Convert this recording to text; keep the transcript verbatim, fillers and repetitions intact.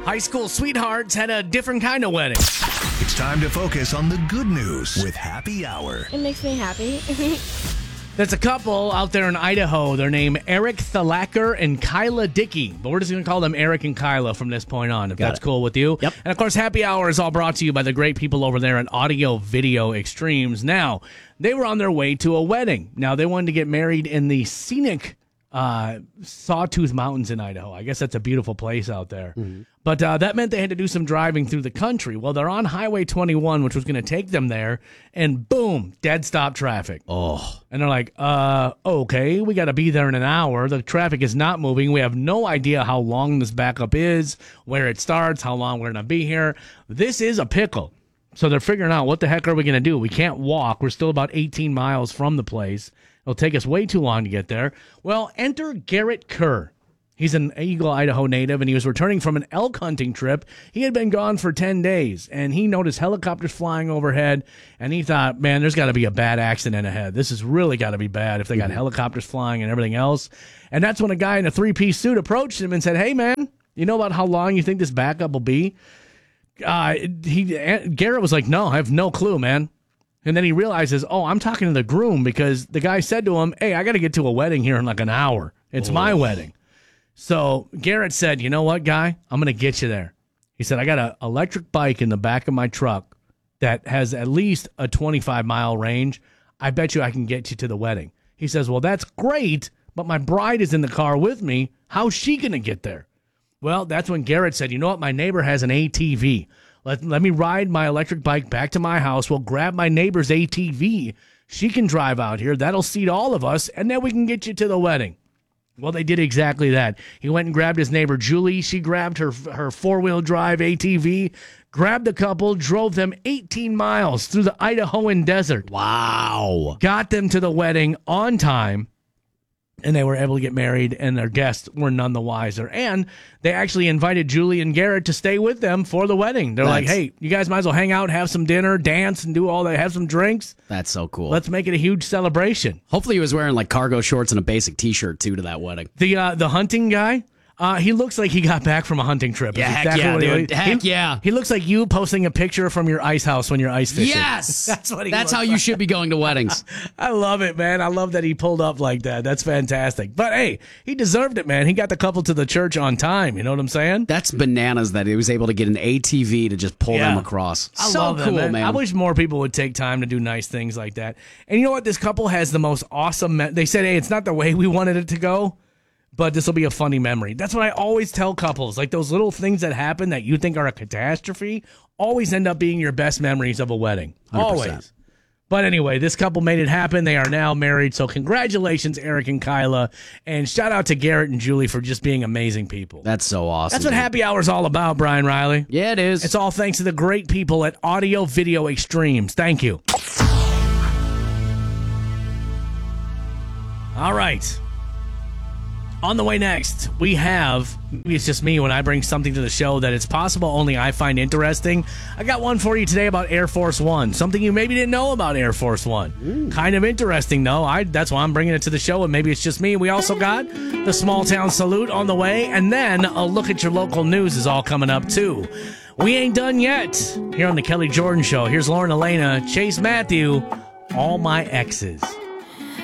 High school sweethearts had a different kind of wedding. It's time to focus on the good news with Happy Hour. It makes me happy. There's a couple out there in Idaho. They're named Eric Thalacker and Kyla Dickey. But we're just going to call them Eric and Kyla from this point on, if Got that's it. cool with you. Yep. And, of course, Happy Hour is all brought to you by the great people over there at Audio Video Extremes. Now, they were on their way to a wedding. Now, they wanted to get married in the scenic uh, Sawtooth Mountains in Idaho. I guess that's a beautiful place out there. Mm-hmm. But uh, that meant they had to do some driving through the country. Well, they're on Highway twenty-one, which was going to take them there, and boom, dead stop traffic. Oh. And they're like, uh, okay, we got to be there in an hour. The traffic is not moving. We have no idea how long this backup is, where it starts, how long we're going to be here. This is a pickle. So they're figuring out, what the heck are we going to do? We can't walk. We're still about eighteen miles from the place. It'll take us way too long to get there. Well, enter Garrett Kerr. He's an Eagle, Idaho native, and he was returning from an elk hunting trip. He had been gone for ten days, and he noticed helicopters flying overhead, and he thought, man, there's got to be a bad accident ahead. This has really got to be bad if they got mm-hmm. helicopters flying and everything else. And that's when a guy in a three-piece suit approached him and said, hey, man, you know about how long you think this backup will be? Uh, he Garrett was like, no, I have no clue, man. And then he realizes, oh, I'm talking to the groom, because the guy said to him, hey, I got to get to a wedding here in like an hour. It's oh. my wedding. So Garrett said, you know what, guy? I'm going to get you there. He said, I got an electric bike in the back of my truck that has at least a twenty-five mile range. I bet you I can get you to the wedding. He says, well, that's great, but my bride is in the car with me. How's she going to get there? Well, that's when Garrett said, you know what? My neighbor has an A T V. Let, let me ride my electric bike back to my house. We'll grab my neighbor's A T V. She can drive out here. That'll seat all of us, and then we can get you to the wedding. Well, they did exactly that. He went and grabbed his neighbor, Julie. She grabbed her her four-wheel drive A T V, grabbed the couple, drove them eighteen miles through the Idahoan desert. Wow. Got them to the wedding on time, and they were able to get married, and their guests were none the wiser. And they actually invited Julie and Garrett to stay with them for the wedding. They're that's, like, hey, you guys might as well hang out, have some dinner, dance, and do all that, have some drinks. That's so cool. Let's make it a huge celebration. Hopefully he was wearing like cargo shorts and a basic T-shirt, too, to that wedding. The uh, the hunting guy? Uh, he looks like he got back from a hunting trip. Yeah, heck exactly yeah, what dude. He, heck he, yeah. He looks like you posting a picture from your ice house when you're ice fishing. Yes! That's what he That's how like. you should be going to weddings. I love it, man. I love that he pulled up like that. That's fantastic. But, hey, he deserved it, man. He got the couple to the church on time. You know what I'm saying? That's bananas that he was able to get an A T V to just pull yeah. them across. I so love that, cool, man. man. I wish more people would take time to do nice things like that. And you know what? This couple has the most awesome... Me- they said, hey, it's not the way we wanted it to go, but this will be a funny memory. That's what I always tell couples. Like those little things that happen that you think are a catastrophe always end up being your best memories of a wedding. one hundred percent. Always. But anyway, this couple made it happen. They are now married. So congratulations, Eric and Kyla. And shout out to Garrett and Julie for just being amazing people. That's so awesome. That's what dude. Happy Hour is all about, Brian Riley. Yeah, it is. It's all thanks to the great people at Audio Video Extremes. Thank you. All right. On the way next, we have, maybe it's just me when I bring something to the show that it's possible only I find interesting. I got one for you today about Air Force One, something you maybe didn't know about Air Force One. Ooh. Kind of interesting, though. I That's why I'm bringing it to the show, and maybe it's just me. We also got the Small Town Salute on the way, and then a look at your local news is all coming up, too. We ain't done yet. Here on the Kelly Jordan Show, here's Lauren Elena, Chase Matthew, All My Exes.